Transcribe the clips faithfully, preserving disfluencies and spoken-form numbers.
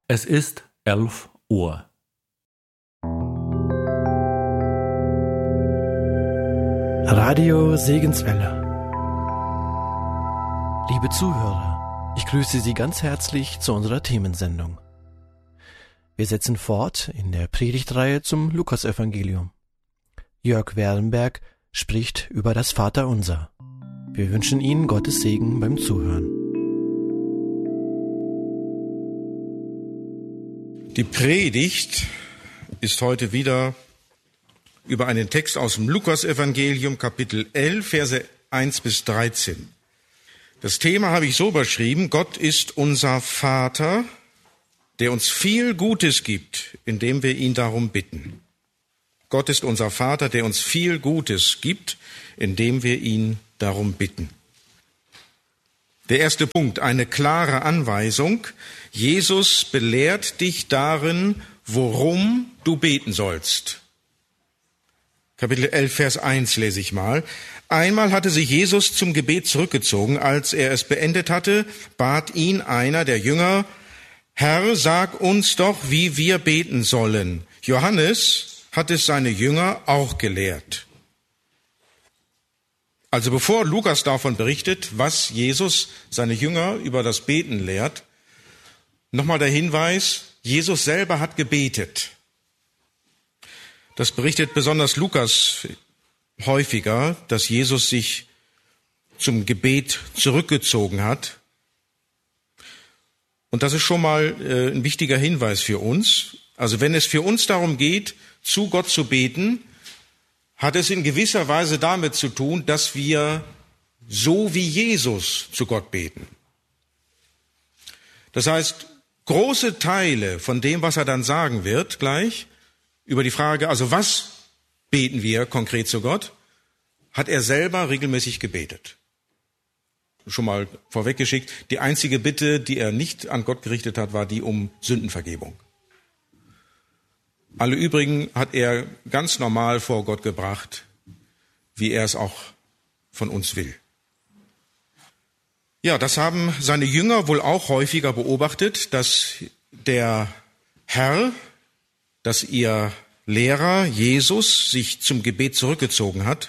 Es ist elf Uhr. Radio Segenswelle. Liebe Zuhörer, ich grüße Sie ganz herzlich zu unserer Themensendung. Wir setzen fort in der Predigtreihe zum Lukasevangelium. Jörg Werlenberg spricht über das Vaterunser. Wir wünschen Ihnen Gottes Segen beim Zuhören. Die Predigt ist heute wieder über einen Text aus dem Lukasevangelium, Kapitel elf, Verse eins bis dreizehn. Das Thema habe ich so überschrieben: Gott ist unser Vater, der uns viel Gutes gibt, indem wir ihn darum bitten. Gott ist unser Vater, der uns viel Gutes gibt, indem wir ihn darum bitten. Der erste Punkt, eine klare Anweisung. Jesus belehrt dich darin, worum du beten sollst. Kapitel elf, Vers eins lese ich mal. Einmal hatte sich Jesus zum Gebet zurückgezogen. Als er es beendet hatte, bat ihn einer der Jünger: Herr, sag uns doch, wie wir beten sollen. Johannes hat es seine Jünger auch gelehrt. Also bevor Lukas davon berichtet, was Jesus seine Jünger über das Beten lehrt, nochmal der Hinweis: Jesus selber hat gebetet. Das berichtet besonders Lukas häufiger, dass Jesus sich zum Gebet zurückgezogen hat. Und das ist schon mal äh, ein wichtiger Hinweis für uns. Also wenn es für uns darum geht, zu Gott zu beten, hat es in gewisser Weise damit zu tun, dass wir so wie Jesus zu Gott beten. Das heißt, große Teile von dem, was er dann sagen wird, gleich, über die Frage, also was beten wir konkret zu Gott, hat er selber regelmäßig gebetet. Schon mal vorweggeschickt, die einzige Bitte, die er nicht an Gott gerichtet hat, war die um Sündenvergebung. Alle übrigen hat er ganz normal vor Gott gebracht, wie er es auch von uns will. Ja, das haben seine Jünger wohl auch häufiger beobachtet, dass der Herr, dass ihr Lehrer Jesus sich zum Gebet zurückgezogen hat.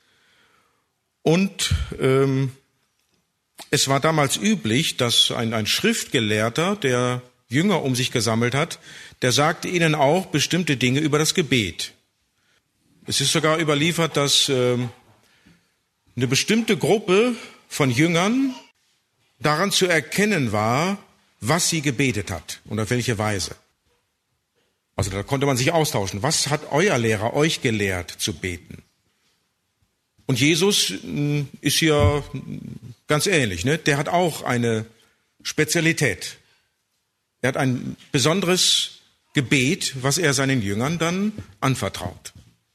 Und ähm, es war damals üblich, dass ein, ein Schriftgelehrter, der Jünger um sich gesammelt hat, der sagte ihnen auch bestimmte Dinge über das Gebet. Es ist sogar überliefert, dass äh, eine bestimmte Gruppe von Jüngern daran zu erkennen war, was sie gebetet hat und auf welche Weise. Also da konnte man sich austauschen. Was hat euer Lehrer euch gelehrt zu beten? Und Jesus äh, ist hier ganz ähnlich, ne? Der hat auch eine Spezialität. Er hat ein besonderes Gebet, was er seinen Jüngern dann anvertraut.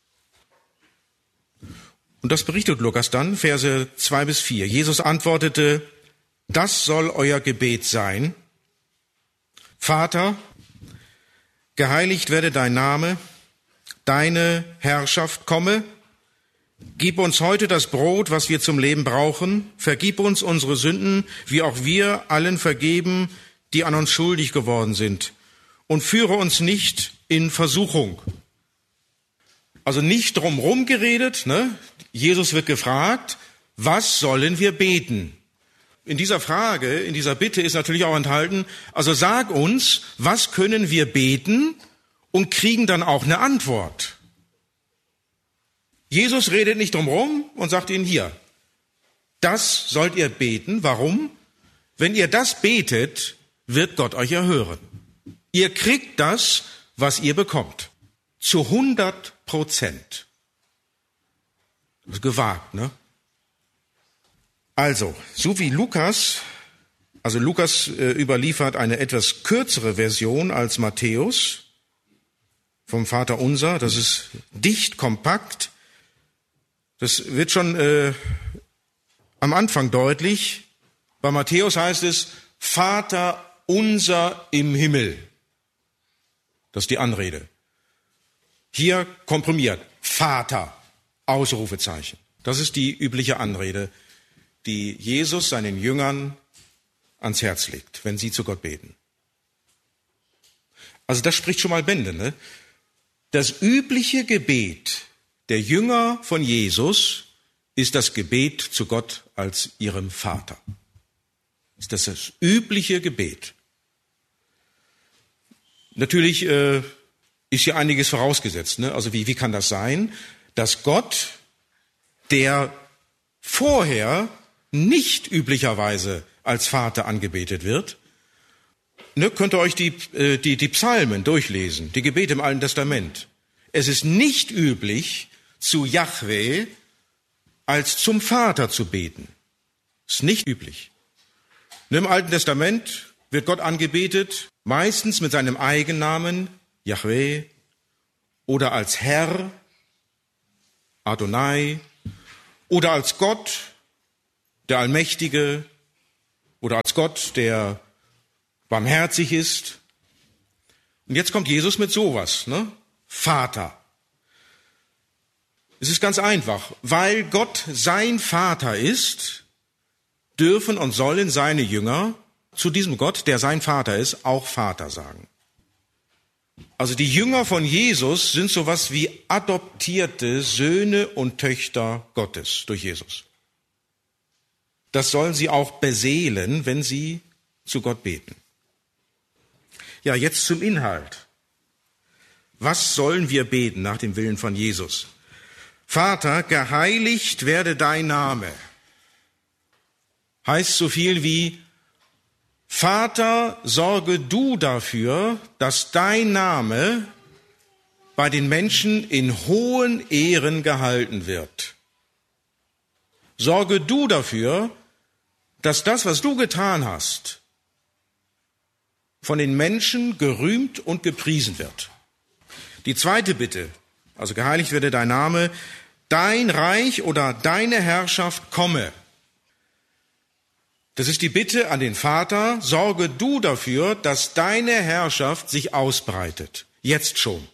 Und das berichtet Lukas dann, Verse zwei bis vier. Jesus antwortete: Das soll euer Gebet sein. Vater, geheiligt werde dein Name, deine Herrschaft komme. Gib uns heute das Brot, was wir zum Leben brauchen. Vergib uns unsere Sünden, wie auch wir allen vergeben, die an uns schuldig geworden sind. Und führe uns nicht in Versuchung. Also nicht drumherum geredet, ne? Jesus wird gefragt, was sollen wir beten? In dieser Frage, in dieser Bitte ist natürlich auch enthalten, also sag uns, was können wir beten, und kriegen dann auch eine Antwort. Jesus redet nicht drumherum und sagt ihnen: Hier, das sollt ihr beten. Warum? Wenn ihr das betet, wird Gott euch erhören. Ihr kriegt das, was ihr bekommt. Zu hundert Prozent. Das ist gewagt, ne? Also, so wie Lukas, also Lukas äh, überliefert eine etwas kürzere Version als Matthäus vom Vaterunser. Das ist dicht, kompakt. Das wird schon äh, am Anfang deutlich. Bei Matthäus heißt es: Vater unser im Himmel. Das ist die Anrede. Hier komprimiert: Vater, Ausrufezeichen. Das ist die übliche Anrede, die Jesus seinen Jüngern ans Herz legt, wenn sie zu Gott beten. Also das spricht schon mal Bände, ne? Das übliche Gebet der Jünger von Jesus ist das Gebet zu Gott als ihrem Vater. Ist das das übliche Gebet? Natürlich äh, ist hier einiges vorausgesetzt, ne? Also wie, wie kann das sein, dass Gott, der vorher nicht üblicherweise als Vater angebetet wird, ne, könnt ihr euch die, äh, die, die Psalmen durchlesen, die Gebete im Alten Testament. Es ist nicht üblich, zu Jahwe als zum Vater zu beten. Ist nicht üblich. Ne, im Alten Testament wird Gott angebetet, meistens mit seinem Eigennamen, Jahwe, oder als Herr, Adonai, oder als Gott, der Allmächtige, oder als Gott, der barmherzig ist. Und jetzt kommt Jesus mit sowas, ne? Vater. Es ist ganz einfach. Weil Gott sein Vater ist, dürfen und sollen seine Jünger zu diesem Gott, der sein Vater ist, auch Vater sagen. Also die Jünger von Jesus sind sowas wie adoptierte Söhne und Töchter Gottes durch Jesus. Das sollen sie auch beseelen, wenn sie zu Gott beten. Ja, jetzt zum Inhalt. Was sollen wir beten nach dem Willen von Jesus? Vater, geheiligt werde dein Name. Heißt so viel wie, Vater, sorge du dafür, dass dein Name bei den Menschen in hohen Ehren gehalten wird. Sorge du dafür, dass das, was du getan hast, von den Menschen gerühmt und gepriesen wird. Die zweite Bitte, also geheiligt werde dein Name, dein Reich oder deine Herrschaft komme. Das ist die Bitte an den Vater, sorge du dafür, dass deine Herrschaft sich ausbreitet, jetzt schon.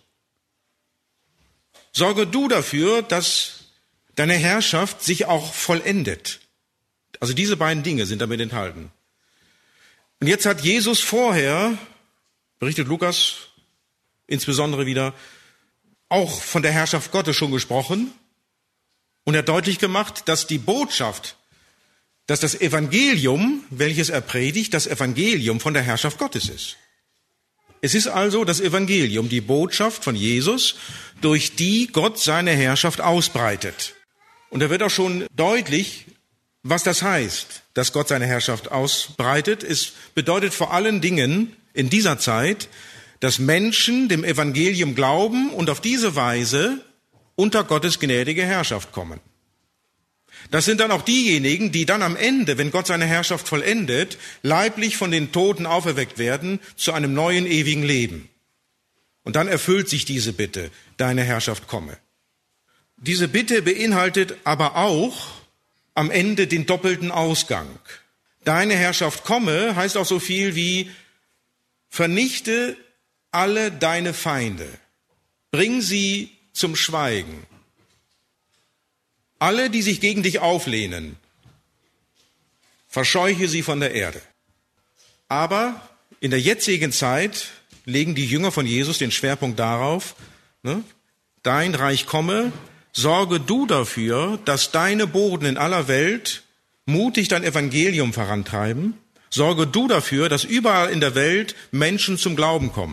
Sorge du dafür, dass deine Herrschaft sich auch vollendet. Also diese beiden Dinge sind damit enthalten. Und jetzt hat Jesus vorher, berichtet Lukas insbesondere wieder, auch von der Herrschaft Gottes schon gesprochen und er hat deutlich gemacht, dass die Botschaft, dass das Evangelium, welches er predigt, das Evangelium von der Herrschaft Gottes ist. Es ist also das Evangelium, die Botschaft von Jesus, durch die Gott seine Herrschaft ausbreitet. Und da wird auch schon deutlich, was das heißt, dass Gott seine Herrschaft ausbreitet. Es bedeutet vor allen Dingen in dieser Zeit, dass Menschen dem Evangelium glauben und auf diese Weise unter Gottes gnädige Herrschaft kommen. Das sind dann auch diejenigen, die dann am Ende, wenn Gott seine Herrschaft vollendet, leiblich von den Toten auferweckt werden zu einem neuen ewigen Leben. Und dann erfüllt sich diese Bitte, deine Herrschaft komme. Diese Bitte beinhaltet aber auch am Ende den doppelten Ausgang. Deine Herrschaft komme heißt auch so viel wie vernichte alle deine Feinde, bring sie zum Schweigen. Alle, die sich gegen dich auflehnen, verscheuche sie von der Erde. Aber in der jetzigen Zeit legen die Jünger von Jesus den Schwerpunkt darauf, ne, dein Reich komme, sorge du dafür, dass deine Boten in aller Welt mutig dein Evangelium vorantreiben, sorge du dafür, dass überall in der Welt Menschen zum Glauben kommen.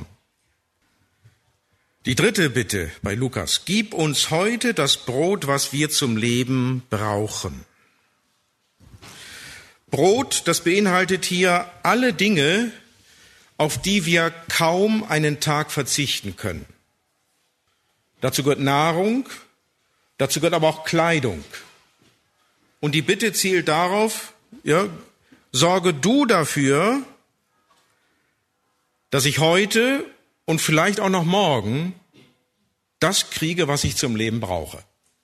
Die dritte Bitte bei Lukas, gib uns heute das Brot, was wir zum Leben brauchen. Brot, das beinhaltet hier alle Dinge, auf die wir kaum einen Tag verzichten können. Dazu gehört Nahrung, dazu gehört aber auch Kleidung. Und die Bitte zielt darauf, ja, sorge du dafür, dass ich heute und vielleicht auch noch morgen das kriege, was ich zum Leben brauche.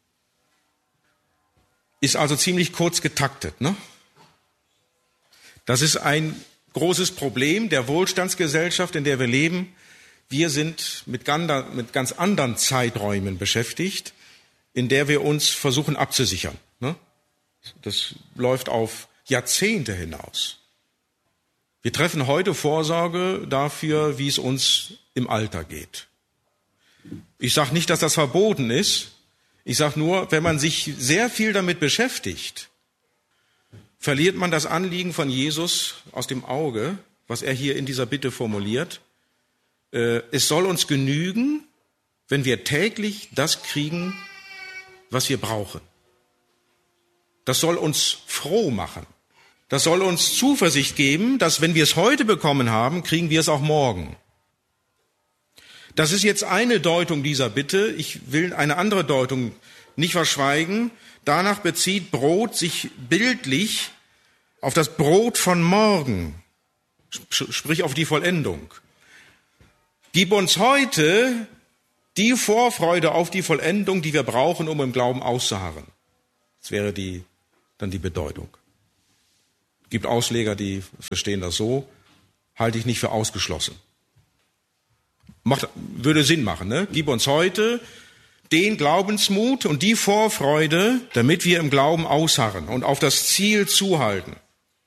Ist also ziemlich kurz getaktet, ne? Das ist ein großes Problem der Wohlstandsgesellschaft, in der wir leben. Wir sind mit ganz anderen Zeiträumen beschäftigt, in der wir uns versuchen abzusichern, ne? Das läuft auf Jahrzehnte hinaus. Wir treffen heute Vorsorge dafür, wie es uns im Alter geht. Ich sage nicht, dass das verboten ist. Ich sage nur, wenn man sich sehr viel damit beschäftigt, verliert man das Anliegen von Jesus aus dem Auge, was er hier in dieser Bitte formuliert. Es soll uns genügen, wenn wir täglich das kriegen, was wir brauchen. Das soll uns froh machen. Das soll uns Zuversicht geben, dass wenn wir es heute bekommen haben, kriegen wir es auch morgen. Das ist jetzt eine Deutung dieser Bitte. Ich will eine andere Deutung nicht verschweigen. Danach bezieht Brot sich bildlich auf das Brot von morgen, sprich auf die Vollendung. Gib uns heute die Vorfreude auf die Vollendung, die wir brauchen, um im Glauben auszuharren. Das wäre die, dann die Bedeutung. Es gibt Ausleger, die verstehen das so, halte ich nicht für ausgeschlossen. Macht, würde Sinn machen, ne? Gib uns heute den Glaubensmut und die Vorfreude, damit wir im Glauben ausharren und auf das Ziel zuhalten.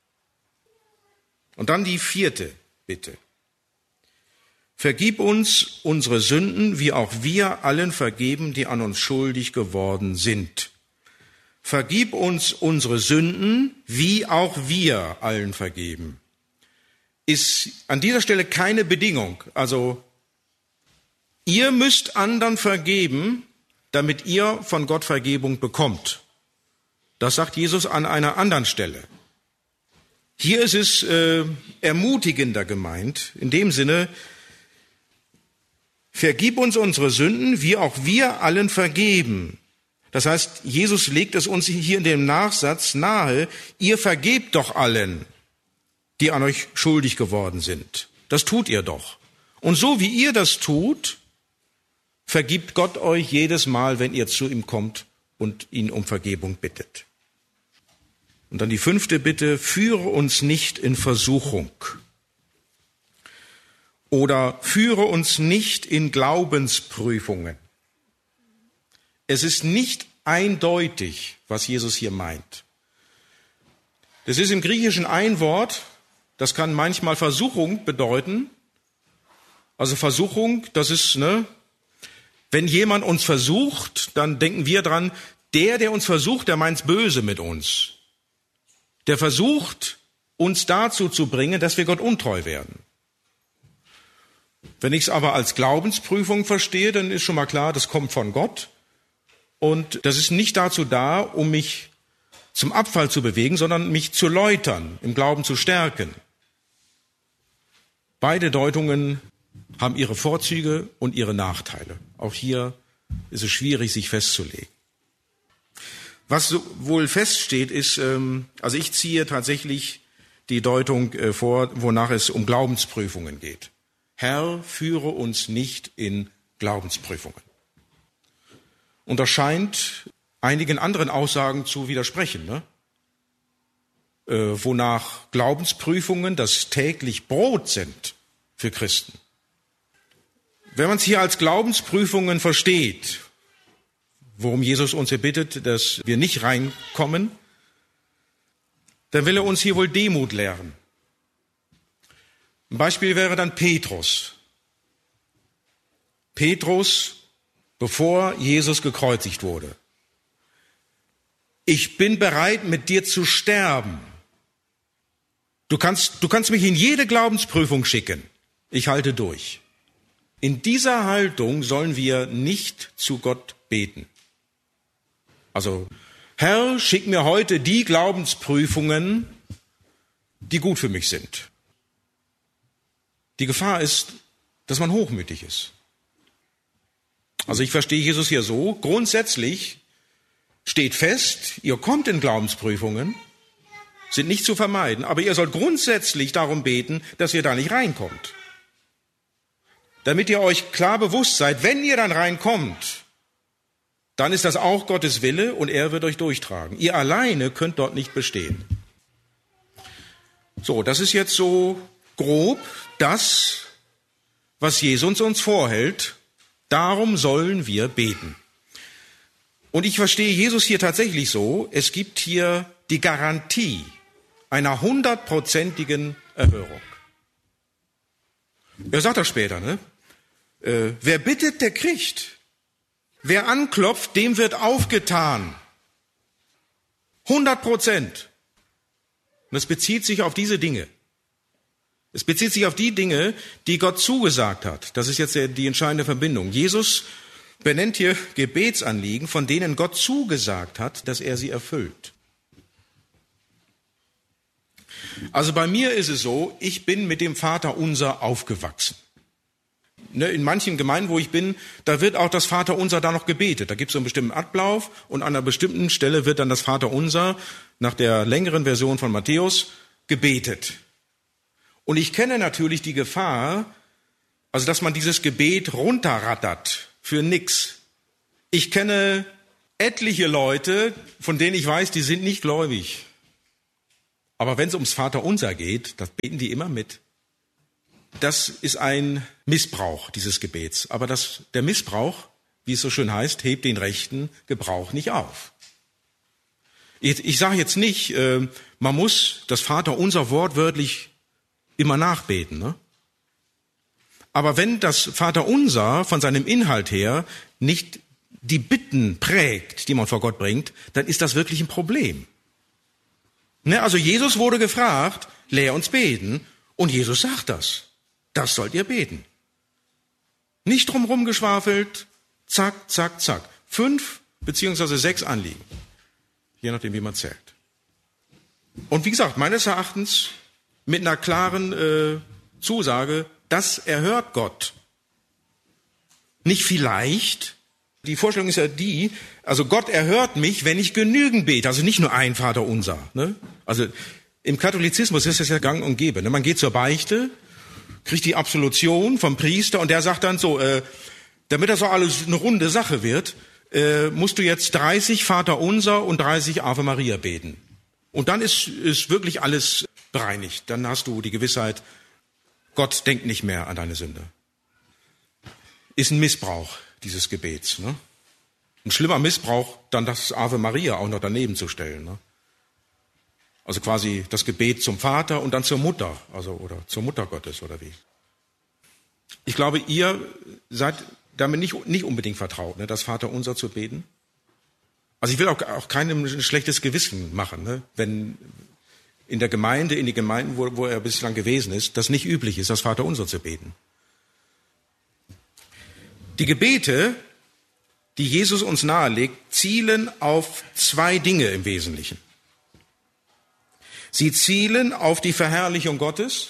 Und dann die vierte Bitte. Vergib uns unsere Sünden, wie auch wir allen vergeben, die an uns schuldig geworden sind. Vergib uns unsere Sünden, wie auch wir allen vergeben. Ist an dieser Stelle keine Bedingung. Also, ihr müsst anderen vergeben, damit ihr von Gott Vergebung bekommt. Das sagt Jesus an einer anderen Stelle. Hier ist es äh, ermutigender gemeint, in dem Sinne, vergib uns unsere Sünden, wie auch wir allen vergeben. Das heißt, Jesus legt es uns hier in dem Nachsatz nahe, ihr vergebt doch allen, die an euch schuldig geworden sind. Das tut ihr doch. Und so wie ihr das tut, vergibt Gott euch jedes Mal, wenn ihr zu ihm kommt und ihn um Vergebung bittet. Und dann die fünfte Bitte, führe uns nicht in Versuchung. Oder führe uns nicht in Glaubensprüfungen. Es ist nicht eindeutig, was Jesus hier meint. Das ist im Griechischen ein Wort, das kann manchmal Versuchung bedeuten. Also Versuchung, das ist, ne, wenn jemand uns versucht, dann denken wir dran, der, der uns versucht, der meint's böse mit uns. Der versucht, uns dazu zu bringen, dass wir Gott untreu werden. Wenn ich es aber als Glaubensprüfung verstehe, dann ist schon mal klar, das kommt von Gott. Und das ist nicht dazu da, um mich zum Abfall zu bewegen, sondern mich zu läutern, im Glauben zu stärken. Beide Deutungen haben ihre Vorzüge und ihre Nachteile. Auch hier ist es schwierig, sich festzulegen. Was wohl feststeht, ist, also ich ziehe tatsächlich die Deutung vor, wonach es um Glaubensprüfungen geht. Herr, führe uns nicht in Glaubensprüfungen. Und das scheint einigen anderen Aussagen zu widersprechen, ne? Äh, wonach Glaubensprüfungen das täglich Brot sind für Christen. Wenn man es hier als Glaubensprüfungen versteht, worum Jesus uns hier bittet, dass wir nicht reinkommen, dann will er uns hier wohl Demut lehren. Ein Beispiel wäre dann Petrus. Petrus, bevor Jesus gekreuzigt wurde. Ich bin bereit, mit dir zu sterben. Du kannst, du kannst mich in jede Glaubensprüfung schicken. Ich halte durch. In dieser Haltung sollen wir nicht zu Gott beten. Also, Herr, schick mir heute die Glaubensprüfungen, die gut für mich sind. Die Gefahr ist, dass man hochmütig ist. Also ich verstehe Jesus hier so, grundsätzlich steht fest, ihr kommt in Glaubensprüfungen, sind nicht zu vermeiden, aber ihr sollt grundsätzlich darum beten, dass ihr da nicht reinkommt. Damit ihr euch klar bewusst seid, wenn ihr dann reinkommt, dann ist das auch Gottes Wille und er wird euch durchtragen. Ihr alleine könnt dort nicht bestehen. So, das ist jetzt so grob das, was Jesus uns vorhält. Darum sollen wir beten. Und ich verstehe Jesus hier tatsächlich so, es gibt hier die Garantie einer hundertprozentigen Erhörung. Er sagt das später, ne? Äh, wer bittet, der kriegt. Wer anklopft, dem wird aufgetan. hundert Prozent. Und es bezieht sich auf diese Dinge. Es bezieht sich auf die Dinge, die Gott zugesagt hat. Das ist jetzt die entscheidende Verbindung. Jesus benennt hier Gebetsanliegen, von denen Gott zugesagt hat, dass er sie erfüllt. Also bei mir ist es so, ich bin mit dem Vaterunser aufgewachsen. In manchen Gemeinden, wo ich bin, da wird auch das Vaterunser da noch gebetet. Da gibt es so einen bestimmten Ablauf und an einer bestimmten Stelle wird dann das Vaterunser nach der längeren Version von Matthäus gebetet. Und ich kenne natürlich die Gefahr, also dass man dieses Gebet runterrattert für nix. Ich kenne etliche Leute, von denen ich weiß, die sind nicht gläubig. Aber wenn es ums Vaterunser geht, das beten die immer mit. Das ist ein Missbrauch dieses Gebets. Aber das, der Missbrauch, wie es so schön heißt, hebt den rechten Gebrauch nicht auf. Ich, ich sage jetzt nicht, äh, man muss das Vaterunser wortwörtlich immer nachbeten. Ne? Aber wenn das Vaterunser von seinem Inhalt her nicht die Bitten prägt, die man vor Gott bringt, dann ist das wirklich ein Problem. Ne? Also Jesus wurde gefragt, lehr uns beten, und Jesus sagt das. Das sollt ihr beten. Nicht drumherum geschwafelt, zack, zack, zack. Fünf beziehungsweise sechs Anliegen, je nachdem, wie man zählt. Und wie gesagt, meines Erachtens mit einer klaren äh, Zusage, das erhört Gott. Nicht vielleicht. Die Vorstellung ist ja die, also Gott erhört mich, wenn ich genügend bete. Also nicht nur ein Vaterunser. Ne? Also im Katholizismus ist das ja gang und gäbe. Ne? Man geht zur Beichte, kriegt die Absolution vom Priester und der sagt dann so, äh, damit das auch alles eine runde Sache wird, äh, musst du jetzt dreißig Vaterunser und dreißig Ave Maria beten. Und dann ist, ist wirklich alles bereinigt. Dann hast du die Gewissheit, Gott denkt nicht mehr an deine Sünde. Ist ein Missbrauch dieses Gebets. Ne? Ein schlimmer Missbrauch, dann das Ave Maria auch noch daneben zu stellen. Ne? Also quasi das Gebet zum Vater und dann zur Mutter, also oder zur Mutter Gottes oder wie. Ich glaube, ihr seid damit nicht, nicht unbedingt vertraut, ne, das Vaterunser zu beten. Also ich will auch, auch keinem ein schlechtes Gewissen machen, ne, wenn in der Gemeinde, in die Gemeinden, wo, wo er bislang gewesen ist, das nicht üblich ist, das Vaterunser zu beten. Die Gebete, die Jesus uns nahelegt, zielen auf zwei Dinge im Wesentlichen. Sie zielen auf die Verherrlichung Gottes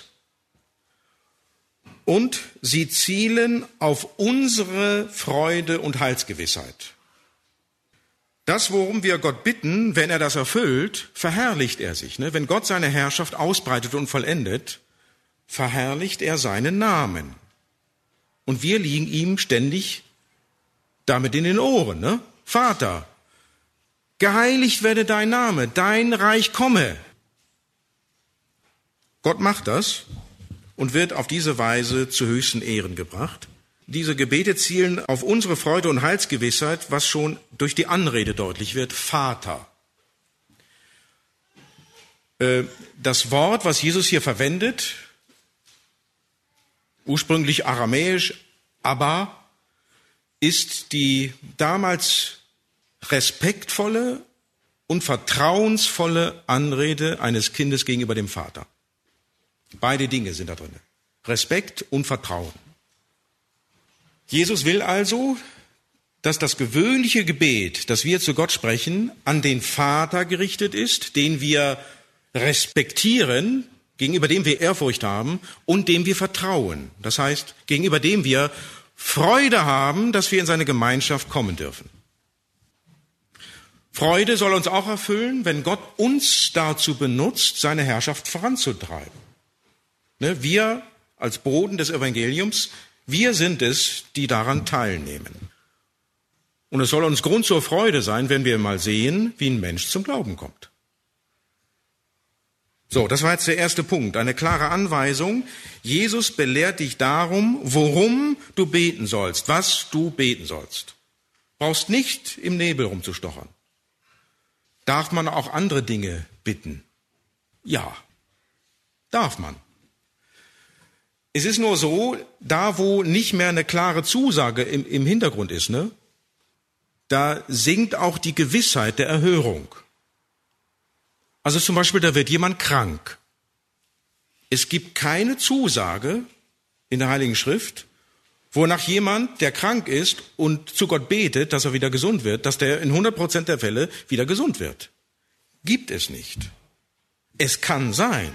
und sie zielen auf unsere Freude und Heilsgewissheit. Das, worum wir Gott bitten, wenn er das erfüllt, verherrlicht er sich. Ne? Wenn Gott seine Herrschaft ausbreitet und vollendet, verherrlicht er seinen Namen. Und wir liegen ihm ständig damit in den Ohren. Ne? Vater, geheiligt werde dein Name, dein Reich komme. Gott macht das und wird auf diese Weise zu höchsten Ehren gebracht. Diese Gebete zielen auf unsere Freude und Heilsgewissheit, was schon durch die Anrede deutlich wird, Vater. Das Wort, was Jesus hier verwendet, ursprünglich aramäisch, Abba, ist die damals respektvolle und vertrauensvolle Anrede eines Kindes gegenüber dem Vater. Beide Dinge sind da drin. Respekt und Vertrauen. Jesus will also, dass das gewöhnliche Gebet, das wir zu Gott sprechen, an den Vater gerichtet ist, den wir respektieren, gegenüber dem wir Ehrfurcht haben und dem wir vertrauen. Das heißt, gegenüber dem wir Freude haben, dass wir in seine Gemeinschaft kommen dürfen. Freude soll uns auch erfüllen, wenn Gott uns dazu benutzt, seine Herrschaft voranzutreiben. Wir als Boden des Evangeliums, wir sind es, die daran teilnehmen. Und es soll uns Grund zur Freude sein, wenn wir mal sehen, wie ein Mensch zum Glauben kommt. So, das war jetzt der erste Punkt, eine klare Anweisung. Jesus belehrt dich darum, worum du beten sollst, was du beten sollst. Brauchst nicht im Nebel rumzustochern. Darf man auch andere Dinge bitten? Ja, darf man. Es ist nur so, da wo nicht mehr eine klare Zusage im, im Hintergrund ist, ne, da sinkt auch die Gewissheit der Erhörung. Also zum Beispiel, da wird jemand krank. Es gibt keine Zusage in der Heiligen Schrift, wonach jemand, der krank ist und zu Gott betet, dass er wieder gesund wird, dass der in hundert Prozent der Fälle wieder gesund wird. Gibt es nicht. Es kann sein.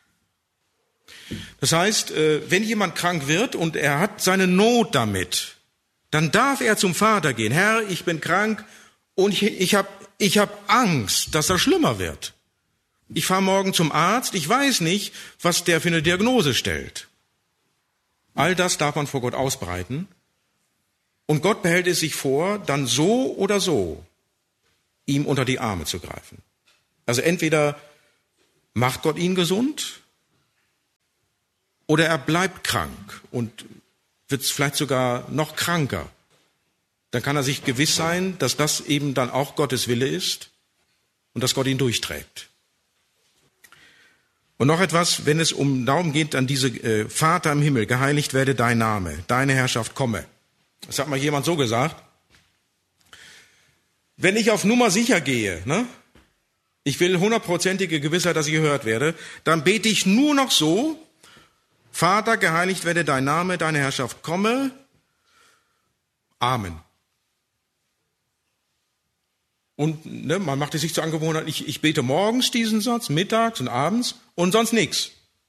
Das heißt, wenn jemand krank wird und er hat seine Not damit, dann darf er zum Vater gehen. Herr, ich bin krank und ich, ich habe ich hab Angst, dass das schlimmer wird. Ich fahre morgen zum Arzt, ich weiß nicht, was der für eine Diagnose stellt. All das darf man vor Gott ausbreiten. Und Gott behält es sich vor, dann so oder so ihm unter die Arme zu greifen. Also entweder macht Gott ihn gesund oder er bleibt krank und wird vielleicht sogar noch kranker. Dann kann er sich gewiss sein, dass das eben dann auch Gottes Wille ist und dass Gott ihn durchträgt. Und noch etwas, wenn es um darum geht, an diese äh, Vater im Himmel, geheiligt werde dein Name, deine Herrschaft komme. Das hat mal jemand so gesagt. Wenn ich auf Nummer sicher gehe, ne, ich will hundertprozentige Gewissheit, dass ich gehört werde, dann bete ich nur noch so: Vater, geheiligt werde dein Name, deine Herrschaft komme. Amen. Und ne, man macht es sich zur Angewohnheit, ich, ich bete morgens diesen Satz, mittags und abends und sonst nichts.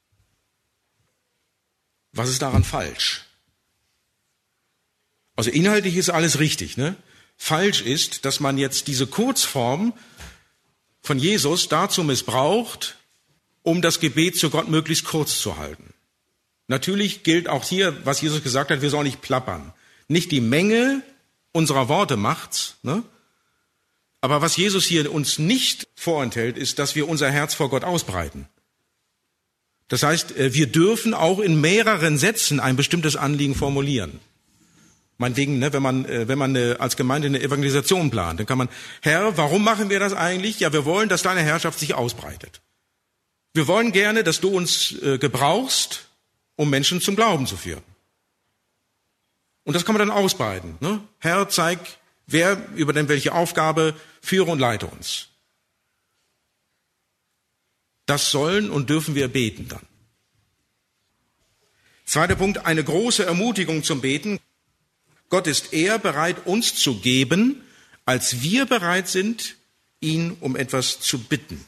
Was ist daran falsch? Also inhaltlich ist alles richtig, ne? Falsch ist, dass man jetzt diese Kurzform von Jesus dazu missbraucht, um das Gebet zu Gott möglichst kurz zu halten. Natürlich gilt auch hier, was Jesus gesagt hat, wir sollen nicht plappern. Nicht die Menge unserer Worte macht's, ne? Aber was Jesus hier uns nicht vorenthält, ist, dass wir unser Herz vor Gott ausbreiten. Das heißt, wir dürfen auch in mehreren Sätzen ein bestimmtes Anliegen formulieren. Meinetwegen, ne, wenn man, wenn man eine, als Gemeinde eine Evangelisation plant, dann kann man: Herr, warum machen wir das eigentlich? Ja, wir wollen, dass deine Herrschaft sich ausbreitet. Wir wollen gerne, dass du uns äh, gebrauchst, um Menschen zum Glauben zu führen. Und das kann man dann ausbreiten. Ne? Herr, zeig, wer übernimmt welche Aufgabe, führe und leite uns. Das sollen und dürfen wir beten dann. Zweiter Punkt, eine große Ermutigung zum Beten. Gott ist eher bereit, uns zu geben, als wir bereit sind, ihn um etwas zu bitten.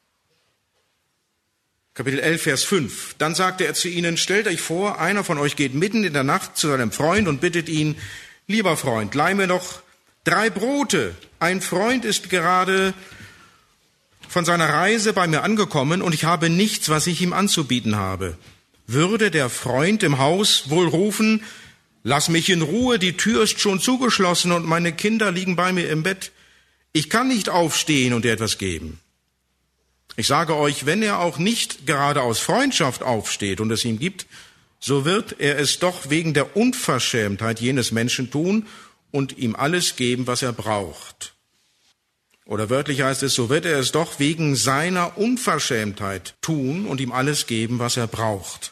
Kapitel elf, Vers fünf. Dann sagte er zu ihnen: Stellt euch vor, einer von euch geht mitten in der Nacht zu seinem Freund und bittet ihn: Lieber Freund, leih mir noch drei Brote. Ein Freund ist gerade von seiner Reise bei mir angekommen und ich habe nichts, was ich ihm anzubieten habe. Würde der Freund im Haus wohl rufen: Lass mich in Ruhe, die Tür ist schon zugeschlossen und meine Kinder liegen bei mir im Bett. Ich kann nicht aufstehen und dir etwas geben. Ich sage euch, wenn er auch nicht gerade aus Freundschaft aufsteht und es ihm gibt, so wird er es doch wegen der Unverschämtheit jenes Menschen tun und ihm alles geben, was er braucht. Oder wörtlich heißt es, so wird er es doch wegen seiner Unverschämtheit tun und ihm alles geben, was er braucht.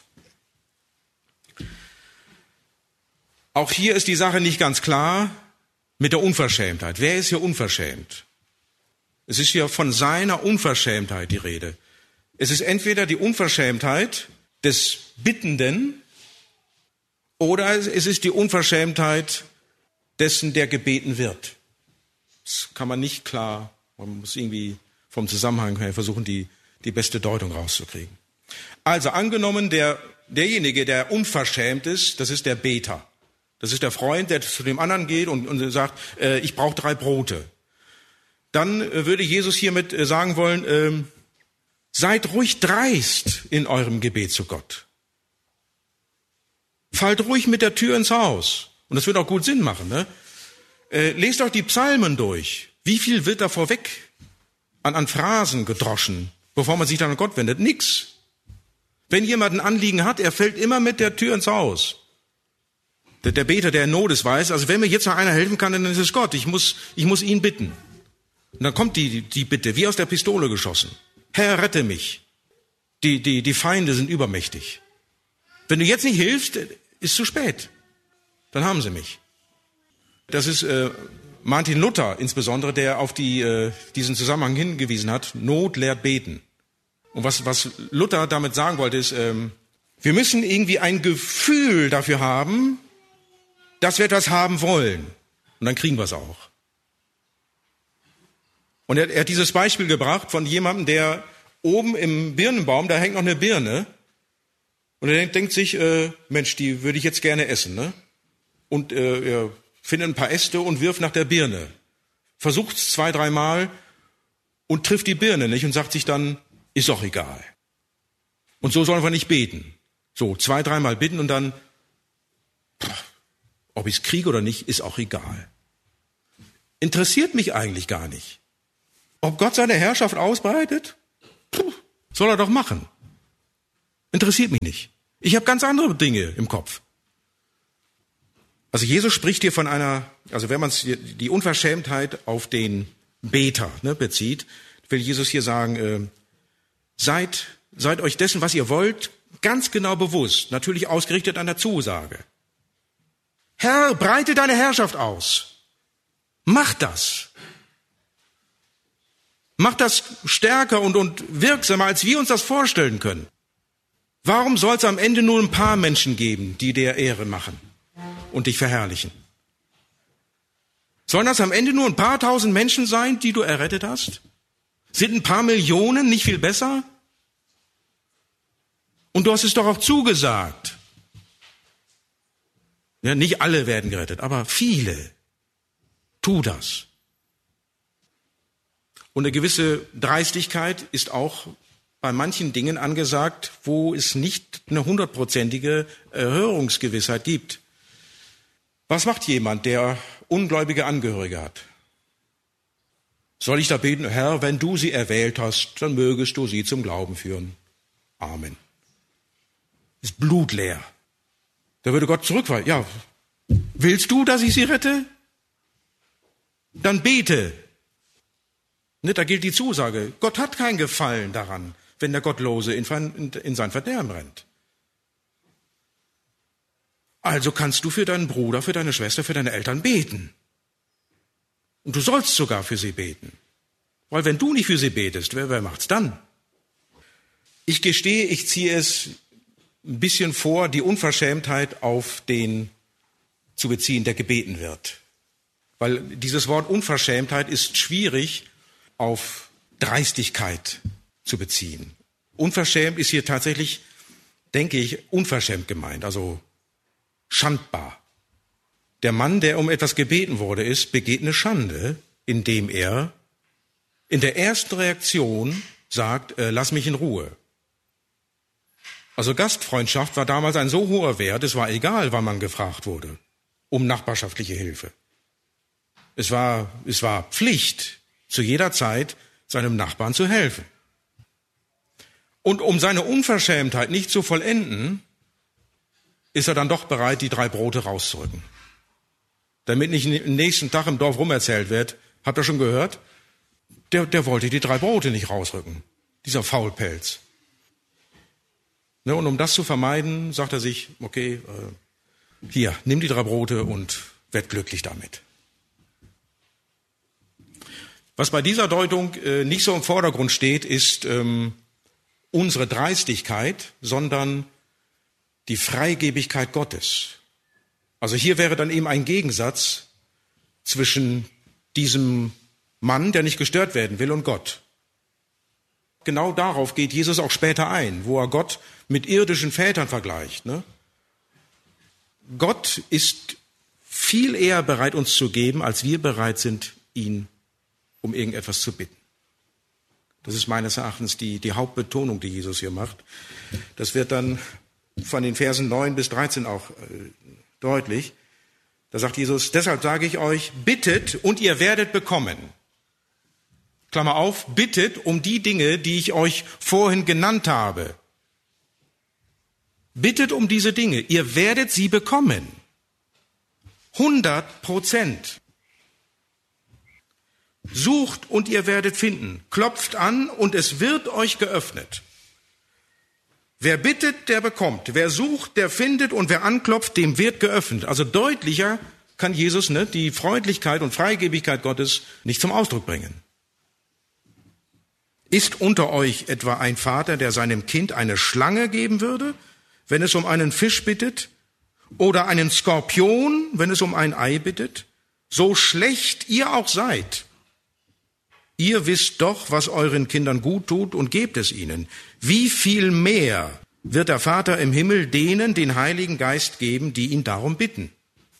Auch hier ist die Sache nicht ganz klar mit der Unverschämtheit. Wer ist hier unverschämt? Es ist hier von seiner Unverschämtheit die Rede. Es ist entweder die Unverschämtheit des Bittenden oder es ist die Unverschämtheit dessen, der gebeten wird. Das kann man nicht klar, man muss irgendwie vom Zusammenhang her versuchen, die, die beste Deutung rauszukriegen. Also angenommen, der, derjenige, der unverschämt ist, das ist der Beter. Das ist der Freund, der zu dem anderen geht und, und sagt, äh, ich brauche drei Brote. Dann äh, würde Jesus hiermit äh, sagen wollen, äh, seid ruhig dreist in eurem Gebet zu Gott. Fallt ruhig mit der Tür ins Haus. Und das wird auch gut Sinn machen. Ne? Äh, lest doch die Psalmen durch. Wie viel wird da vorweg an, an Phrasen gedroschen, bevor man sich dann an Gott wendet? Nix. Wenn jemand ein Anliegen hat, er fällt immer mit der Tür ins Haus. Der, der Beter, der in Not ist, weiß, also wenn mir jetzt noch einer helfen kann, dann ist es Gott. Ich muss, ich muss ihn bitten. Und dann kommt die, die Bitte, wie aus der Pistole geschossen. Herr, rette mich. Die, die, die Feinde sind übermächtig. Wenn du jetzt nicht hilfst, ist zu spät. Dann haben sie mich. Das ist äh, Martin Luther insbesondere, der auf die, äh, diesen Zusammenhang hingewiesen hat. Not lehrt beten. Und was, was Luther damit sagen wollte, ist, ähm, wir müssen irgendwie ein Gefühl dafür haben, dass wir etwas haben wollen. Und dann kriegen wir es auch. Und er, er hat dieses Beispiel gebracht von jemandem, der oben im Birnenbaum, da hängt noch eine Birne. Und er denkt, denkt sich, äh, Mensch, die würde ich jetzt gerne essen. Ne? Und äh, er findet ein paar Äste und wirft nach der Birne. Versucht es zwei, dreimal und trifft die Birne nicht und sagt sich dann, ist doch egal. Und so sollen wir nicht beten. So, zwei, dreimal bitten und dann, pff, ob ich es kriege oder nicht, ist auch egal. Interessiert mich eigentlich gar nicht. Ob Gott seine Herrschaft ausbreitet, pff, soll er doch machen. Interessiert mich nicht. Ich habe ganz andere Dinge im Kopf. Also Jesus spricht hier von einer, also wenn man die Unverschämtheit auf den Beter ne, bezieht, will Jesus hier sagen, äh, seid, seid euch dessen, was ihr wollt, ganz genau bewusst, natürlich ausgerichtet an der Zusage. Herr, breite deine Herrschaft aus. Mach das. Mach das stärker und, und wirksamer, als wir uns das vorstellen können. Warum soll es am Ende nur ein paar Menschen geben, die dir Ehre machen und dich verherrlichen? Sollen das am Ende nur ein paar tausend Menschen sein, die du errettet hast? Sind ein paar Millionen nicht viel besser? Und du hast es doch auch zugesagt. Ja, nicht alle werden gerettet, aber viele. Tu das. Und eine gewisse Dreistigkeit ist auch bei manchen Dingen angesagt, wo es nicht eine hundertprozentige Erhörungsgewissheit gibt. Was macht jemand, der ungläubige Angehörige hat? Soll ich da beten, Herr, wenn du sie erwählt hast, dann mögest du sie zum Glauben führen. Amen. Ist blutleer. Da würde Gott zurückfallen. Ja, willst du, dass ich sie rette? Dann bete. Ne, da gilt die Zusage. Gott hat kein Gefallen daran, wenn der Gottlose in, in, in sein Verderben rennt. Also kannst du für deinen Bruder, für deine Schwester, für deine Eltern beten. Und du sollst sogar für sie beten. Weil wenn du nicht für sie betest, wer, wer macht's dann? Ich gestehe, ich ziehe es ein bisschen vor, die Unverschämtheit auf den zu beziehen, der gebeten wird. Weil dieses Wort Unverschämtheit ist schwierig auf Dreistigkeit zu beziehen. Unverschämt ist hier tatsächlich, denke ich, unverschämt gemeint, also schandbar. Der Mann, der um etwas gebeten wurde, ist, begeht eine Schande, indem er in der ersten Reaktion sagt, äh, lass mich in Ruhe. Also Gastfreundschaft war damals ein so hoher Wert, es war egal, wann man gefragt wurde, um nachbarschaftliche Hilfe. Es war, es war Pflicht, zu jeder Zeit seinem Nachbarn zu helfen. Und um seine Unverschämtheit nicht zu vollenden, ist er dann doch bereit, die drei Brote rauszurücken. Damit nicht am nächsten Tag im Dorf rumerzählt wird, habt ihr schon gehört? Der, der wollte die drei Brote nicht rausrücken, dieser Faulpelz. Ne, und um das zu vermeiden, sagt er sich, okay, äh, hier, nimm die drei Brote und werd glücklich damit. Was bei dieser Deutung äh, nicht so im Vordergrund steht, ist ähm, unsere Dreistigkeit, sondern die Freigebigkeit Gottes. Also hier wäre dann eben ein Gegensatz zwischen diesem Mann, der nicht gestört werden will, und Gott. Genau darauf geht Jesus auch später ein, wo er Gott mit irdischen Vätern vergleicht. Ne? Gott ist viel eher bereit, uns zu geben, als wir bereit sind, ihn um irgendetwas zu bitten. Das ist meines Erachtens die, die Hauptbetonung, die Jesus hier macht. Das wird dann von den Versen neun bis dreizehn auch äh, deutlich. Da sagt Jesus, deshalb sage ich euch, bittet und ihr werdet bekommen. Klammer auf, bittet um die Dinge, die ich euch vorhin genannt habe. Bittet um diese Dinge, ihr werdet sie bekommen. hundert Prozent. Sucht und ihr werdet finden. Klopft an und es wird euch geöffnet. Wer bittet, der bekommt. Wer sucht, der findet. Und wer anklopft, dem wird geöffnet. Also deutlicher kann Jesus ne, die Freundlichkeit und Freigebigkeit Gottes nicht zum Ausdruck bringen. Ist unter euch etwa ein Vater, der seinem Kind eine Schlange geben würde, wenn es um einen Fisch bittet? Oder einen Skorpion, wenn es um ein Ei bittet? So schlecht ihr auch seid, ihr wisst doch, was euren Kindern gut tut und gebt es ihnen. Wie viel mehr wird der Vater im Himmel denen den Heiligen Geist geben, die ihn darum bitten?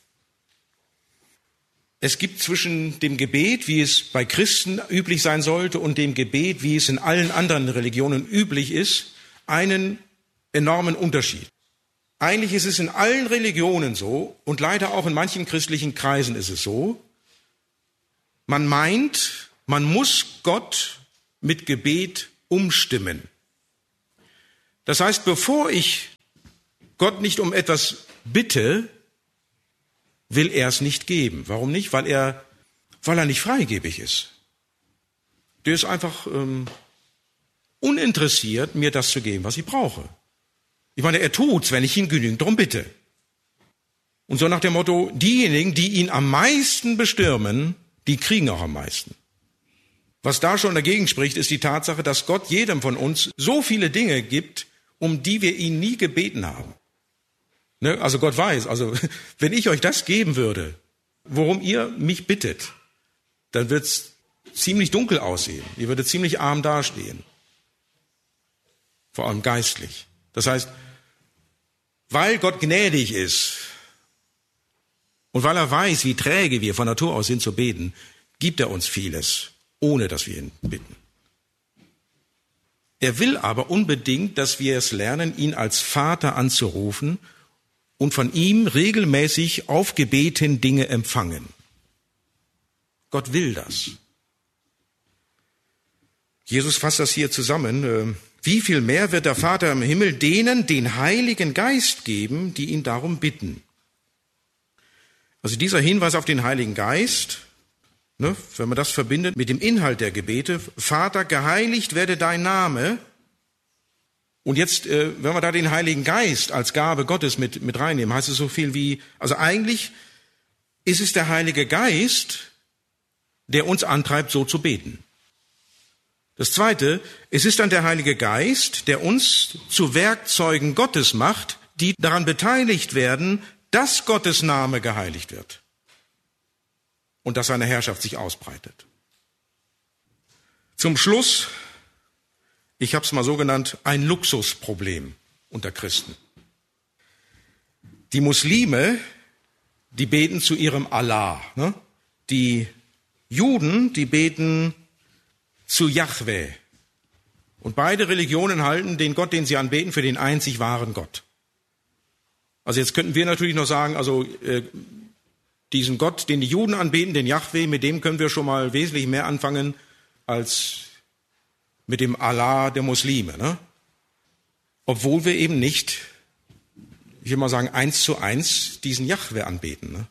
Es gibt zwischen dem Gebet, wie es bei Christen üblich sein sollte, und dem Gebet, wie es in allen anderen Religionen üblich ist, einen enormen Unterschied. Eigentlich ist es in allen Religionen so, und leider auch in manchen christlichen Kreisen ist es so, man meint, man muss Gott mit Gebet umstimmen. Das heißt, bevor ich Gott nicht um etwas bitte, will er es nicht geben. Warum nicht? Weil er, weil er nicht freigebig ist. Der ist einfach ähm, uninteressiert, mir das zu geben, was ich brauche. Ich meine, er tut's, wenn ich ihn genügend darum bitte. Und so nach dem Motto, diejenigen, die ihn am meisten bestürmen, die kriegen auch am meisten. Was da schon dagegen spricht, ist die Tatsache, dass Gott jedem von uns so viele Dinge gibt, um die wir ihn nie gebeten haben. Ne? Also Gott weiß, also wenn ich euch das geben würde, worum ihr mich bittet, dann wird's ziemlich dunkel aussehen. Ihr würdet ziemlich arm dastehen. Vor allem geistlich. Das heißt, weil Gott gnädig ist und weil er weiß, wie träge wir von Natur aus sind zu beten, gibt er uns vieles, ohne dass wir ihn bitten. Er will aber unbedingt, dass wir es lernen, ihn als Vater anzurufen und von ihm regelmäßig auf Gebeten Dinge empfangen. Gott will das. Jesus fasst das hier zusammen. Wie viel mehr wird der Vater im Himmel denen den Heiligen Geist geben, die ihn darum bitten? Also dieser Hinweis auf den Heiligen Geist, ne, wenn man das verbindet mit dem Inhalt der Gebete, Vater, geheiligt werde dein Name. Und jetzt, äh, wenn wir da den Heiligen Geist als Gabe Gottes mit, mit reinnehmen, heißt es so viel wie, also eigentlich ist es der Heilige Geist, der uns antreibt, so zu beten. Das Zweite, es ist dann der Heilige Geist, der uns zu Werkzeugen Gottes macht, die daran beteiligt werden, dass Gottes Name geheiligt wird und dass seine Herrschaft sich ausbreitet. Zum Schluss, ich habe es mal so genannt, ein Luxusproblem unter Christen. Die Muslime, die beten zu ihrem Allah. Ne? Die Juden, die beten zu Jahwe. Und beide Religionen halten den Gott, den sie anbeten, für den einzig wahren Gott. Also jetzt könnten wir natürlich noch sagen, also äh, diesen Gott, den die Juden anbeten, den Jahwe, mit dem können wir schon mal wesentlich mehr anfangen als mit dem Allah der Muslime. Ne? Obwohl wir eben nicht, ich will mal sagen, eins zu eins diesen Jahwe anbeten. Ne?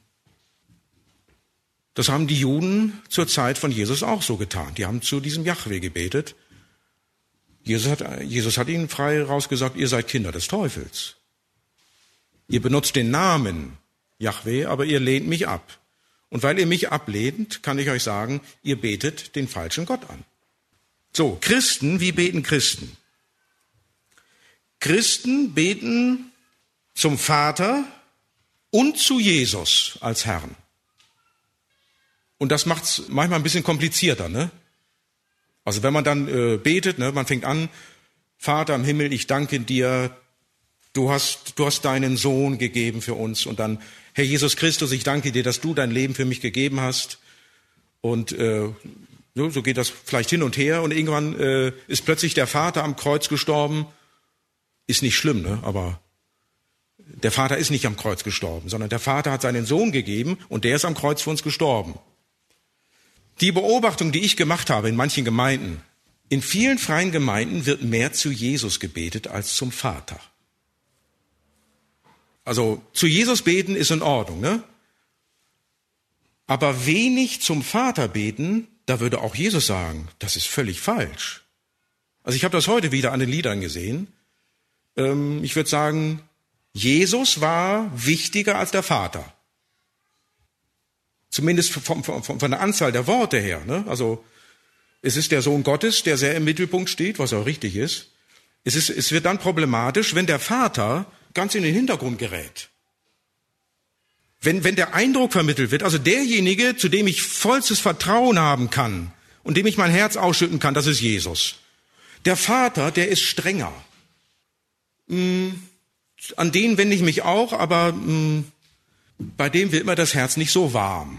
Das haben die Juden zur Zeit von Jesus auch so getan. Die haben zu diesem Jahwe gebetet. Jesus hat, Jesus hat ihnen frei rausgesagt, ihr seid Kinder des Teufels. Ihr benutzt den Namen Jahwe, aber ihr lehnt mich ab. Und weil ihr mich ablehnt, kann ich euch sagen, ihr betet den falschen Gott an. So, Christen, wie beten Christen? Christen beten zum Vater und zu Jesus als Herrn. Und das macht es manchmal ein bisschen komplizierter, ne? Also wenn man dann äh, betet, ne, man fängt an, Vater im Himmel, ich danke dir, du hast, du hast deinen Sohn gegeben für uns. Und dann, Herr Jesus Christus, ich danke dir, dass du dein Leben für mich gegeben hast. Und äh, so geht das vielleicht hin und her. Und irgendwann äh, ist plötzlich der Vater am Kreuz gestorben. Ist nicht schlimm, ne? Aber der Vater ist nicht am Kreuz gestorben, sondern der Vater hat seinen Sohn gegeben und der ist am Kreuz für uns gestorben. Die Beobachtung, die ich gemacht habe in manchen Gemeinden, in vielen freien Gemeinden wird mehr zu Jesus gebetet als zum Vater. Also zu Jesus beten ist in Ordnung, ne? Aber wenig zum Vater beten, da würde auch Jesus sagen, das ist völlig falsch. Also ich habe das heute wieder an den Liedern gesehen. ähm, ich würde sagen, Jesus war wichtiger als der Vater. Zumindest von, von, von der Anzahl der Worte her. Ne? Also es ist der Sohn Gottes, der sehr im Mittelpunkt steht, was auch richtig ist. Es ist, es wird dann problematisch, wenn der Vater ganz in den Hintergrund gerät. Wenn, wenn der Eindruck vermittelt wird, also derjenige, zu dem ich vollstes Vertrauen haben kann und dem ich mein Herz ausschütten kann, das ist Jesus. Der Vater, der ist strenger. Hm, an den wende ich mich auch, aber hm, bei dem wird immer das Herz nicht so warm.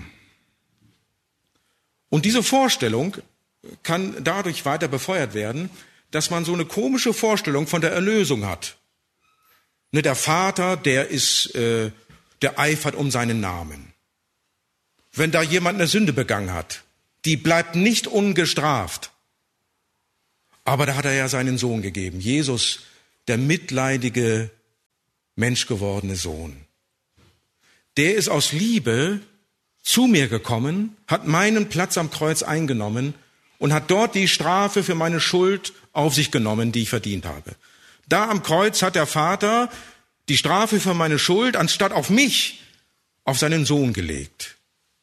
Und diese Vorstellung kann dadurch weiter befeuert werden, dass man so eine komische Vorstellung von der Erlösung hat. Ne, der Vater, der ist, äh, der eifert um seinen Namen. Wenn da jemand eine Sünde begangen hat, die bleibt nicht ungestraft. Aber da hat er ja seinen Sohn gegeben. Jesus, der mitleidige, menschgewordene Sohn. Der ist aus Liebe zu mir gekommen, hat meinen Platz am Kreuz eingenommen und hat dort die Strafe für meine Schuld auf sich genommen, die ich verdient habe. Da am Kreuz hat der Vater die Strafe für meine Schuld, anstatt auf mich, auf seinen Sohn gelegt.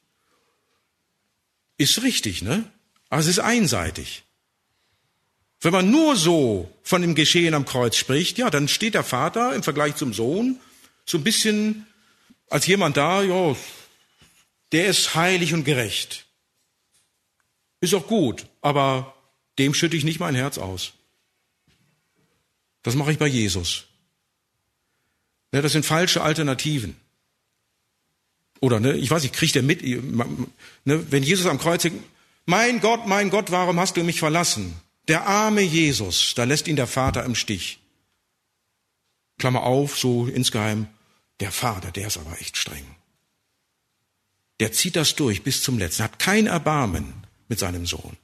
Ist richtig, ne? Aber es ist einseitig. Wenn man nur so von dem Geschehen am Kreuz spricht, ja, dann steht der Vater im Vergleich zum Sohn so ein bisschen als jemand da, ja, der ist heilig und gerecht. Ist auch gut, aber dem schütte ich nicht mein Herz aus. Das mache ich bei Jesus. Ja, das sind falsche Alternativen. Oder, ne, ich weiß nicht, kriegt er mit, ne, wenn Jesus am Kreuz hängt, mein Gott, mein Gott, warum hast du mich verlassen? Der arme Jesus, da lässt ihn der Vater im Stich. Klammer auf, so insgeheim, der Vater, der ist aber echt streng. Der zieht das durch bis zum Letzten, hat kein Erbarmen mit seinem Sohn.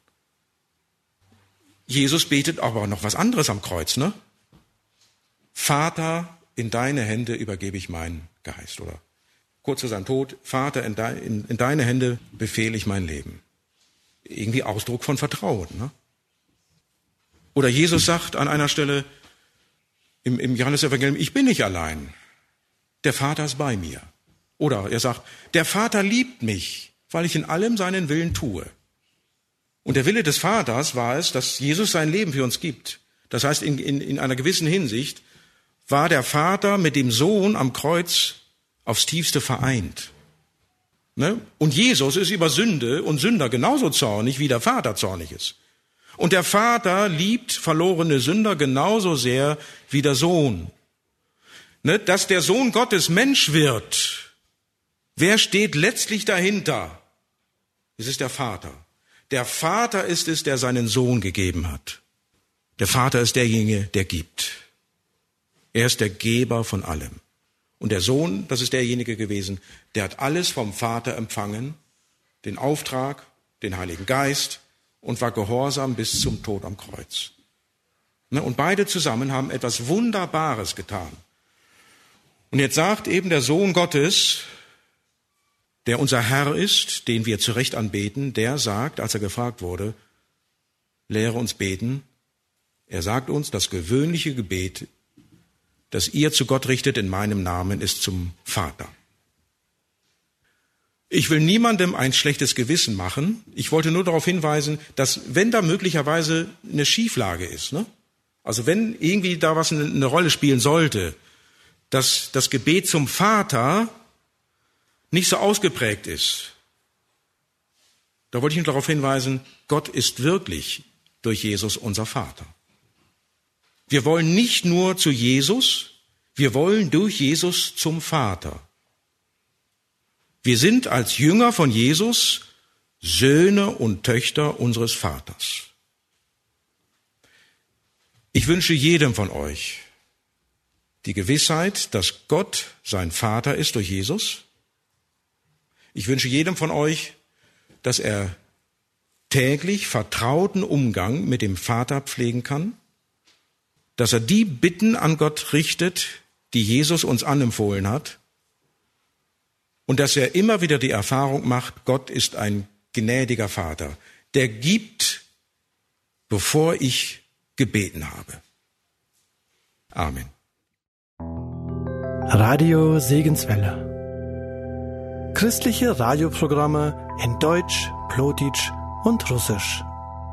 Jesus betet aber noch was anderes am Kreuz, ne? Vater, in deine Hände übergebe ich meinen Geist, oder? Kurz vor seinem Tod, Vater, in, de, in, in deine Hände befehle ich mein Leben. Irgendwie Ausdruck von Vertrauen, ne? Oder Jesus sagt an einer Stelle im, im Johannesevangelium, ich bin nicht allein, der Vater ist bei mir. Oder er sagt, der Vater liebt mich, weil ich in allem seinen Willen tue. Und der Wille des Vaters war es, dass Jesus sein Leben für uns gibt. Das heißt, in, in, in einer gewissen Hinsicht war der Vater mit dem Sohn am Kreuz aufs Tiefste vereint. Ne? Und Jesus ist über Sünde und Sünder genauso zornig, wie der Vater zornig ist. Und der Vater liebt verlorene Sünder genauso sehr wie der Sohn. Ne? Dass der Sohn Gottes Mensch wird, wer steht letztlich dahinter? Es ist der Vater. Der Vater ist es, der seinen Sohn gegeben hat. Der Vater ist derjenige, der gibt. Er ist der Geber von allem. Und der Sohn, das ist derjenige gewesen, der hat alles vom Vater empfangen, den Auftrag, den Heiligen Geist, und war gehorsam bis zum Tod am Kreuz. Und beide zusammen haben etwas Wunderbares getan. Und jetzt sagt eben der Sohn Gottes, der unser Herr ist, den wir zu Recht anbeten, der sagt, als er gefragt wurde, lehre uns beten. Er sagt uns, das gewöhnliche Gebet, das ihr zu Gott richtet in meinem Namen, ist zum Vater. Ich will niemandem ein schlechtes Gewissen machen. Ich wollte nur darauf hinweisen, dass wenn da möglicherweise eine Schieflage ist, ne? Also wenn irgendwie da was eine, eine Rolle spielen sollte, dass das Gebet zum Vater nicht so ausgeprägt ist, da wollte ich nur darauf hinweisen, Gott ist wirklich durch Jesus unser Vater. Wir wollen nicht nur zu Jesus, wir wollen durch Jesus zum Vater. Wir sind als Jünger von Jesus Söhne und Töchter unseres Vaters. Ich wünsche jedem von euch die Gewissheit, dass Gott sein Vater ist durch Jesus. Ich wünsche jedem von euch, dass er täglich vertrauten Umgang mit dem Vater pflegen kann, dass er die Bitten an Gott richtet, die Jesus uns anempfohlen hat, und dass er immer wieder die Erfahrung macht, Gott ist ein gnädiger Vater, der gibt, bevor ich gebeten habe. Amen. Radio Segenswelle. Christliche Radioprogramme in Deutsch, Plotitsch und Russisch.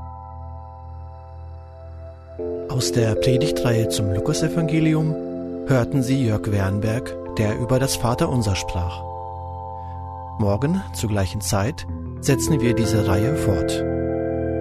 Aus der Predigtreihe zum Lukasevangelium hörten Sie Jörg Wernberg, der über das Vaterunser sprach. Morgen zur gleichen Zeit setzen wir diese Reihe fort.